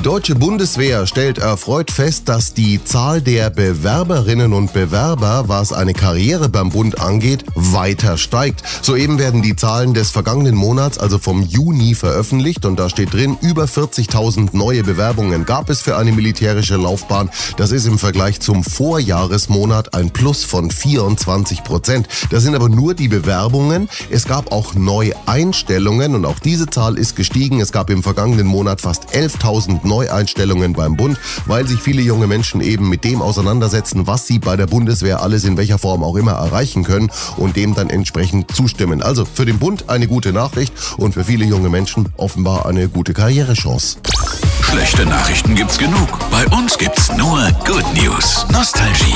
deutsche Bundeswehr stellt erfreut fest, dass die Zahl der Bewerberinnen und Bewerber, was eine Karriere beim Bund angeht, weiter steigt. Soeben werden die Zahlen des vergangenen Monats, also vom Juni, veröffentlicht und da steht drin, über 40.000 neue Bewerbungen gab es für eine militärische Laufbahn. Das ist im Vergleich zum Vorjahresmonat ein Plus von 24%. Das sind aber nur die Bewerbungen. Es gab auch Neueinstellungen und auch diese Zahl ist gestiegen. Es gab im vergangenen Monat fast 11.000 Neueinstellungen beim Bund, weil sich viele junge Menschen eben mit dem auseinandersetzen, was sie bei der Bundeswehr alles in welcher Form auch immer erreichen können und dem dann entsprechend zustimmen. Also für den Bund eine gute Nachricht und für viele junge Menschen offenbar eine gute Karrierechance. Schlechte Nachrichten gibt's genug. Bei uns gibt's nur Good News. Nostalgie.